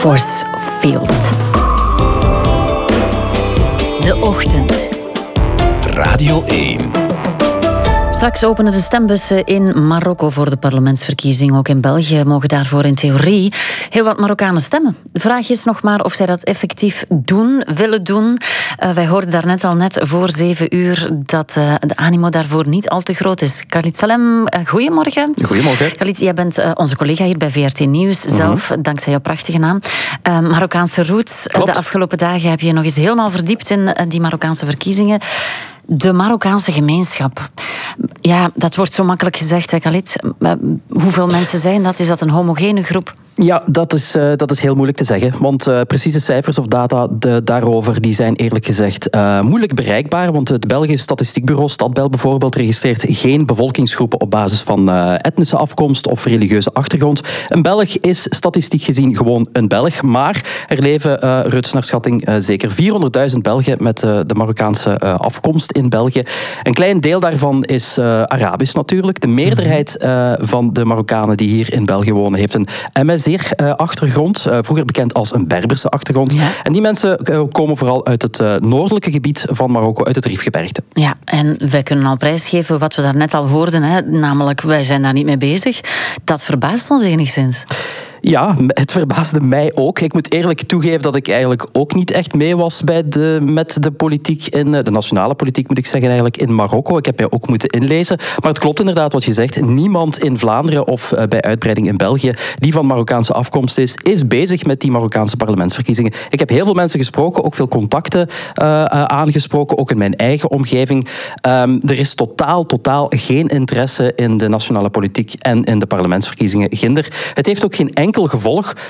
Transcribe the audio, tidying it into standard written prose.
Force Field. De Ochtend. Radio 1. Straks openen de stembussen in Marokko voor de parlementsverkiezing. Ook in België mogen daarvoor in theorie heel wat Marokkanen stemmen. De vraag is nog maar of zij dat effectief willen doen. Wij hoorden daarnet al net voor 7 uur dat de animo daarvoor niet al te groot is. Khalid Salem, goedemorgen. Goedemorgen. Khalid, jij bent onze collega hier bij VRT Nieuws. Zelf, dankzij jouw prachtige naam. Marokkaanse roots. De afgelopen dagen heb je nog eens helemaal verdiept in die Marokkaanse verkiezingen. De Marokkaanse gemeenschap. Ja, dat wordt zo makkelijk gezegd, hè, Khalid. Hoeveel mensen zijn dat? Is dat een homogene groep? Ja, dat is heel moeilijk te zeggen. Want precieze cijfers of data daarover die zijn eerlijk gezegd moeilijk bereikbaar. Want het Belgisch Statistiekbureau, Stadbel bijvoorbeeld, registreert geen bevolkingsgroepen op basis van etnische afkomst of religieuze achtergrond. Een Belg is statistiek gezien gewoon een Belg. Maar er leven, Reuters naar schatting, zeker 400.000 Belgen met de Marokkaanse afkomst in België. Een klein deel daarvan is Arabisch natuurlijk. De meerderheid van de Marokkanen die hier in België wonen heeft een achtergrond, vroeger bekend als een Berberse achtergrond. Ja. En die mensen komen vooral uit het noordelijke gebied van Marokko, uit het Rifgebergte. Ja, en wij kunnen al prijsgeven wat we daarnet al hoorden, hè, namelijk wij zijn daar niet mee bezig. Dat verbaast ons enigszins. Ja, het verbaasde mij ook. Ik moet eerlijk toegeven dat ik eigenlijk ook niet echt mee was met de politiek, de nationale politiek moet ik zeggen, eigenlijk in Marokko. Ik heb mij ook moeten inlezen. Maar het klopt inderdaad wat je zegt. Niemand in Vlaanderen of bij uitbreiding in België die van Marokkaanse afkomst is bezig met die Marokkaanse parlementsverkiezingen. Ik heb heel veel mensen gesproken, ook veel contacten aangesproken, ook in mijn eigen omgeving. Er is totaal geen interesse in de nationale politiek en in de parlementsverkiezingen ginder. Het heeft ook geen enkel gevolg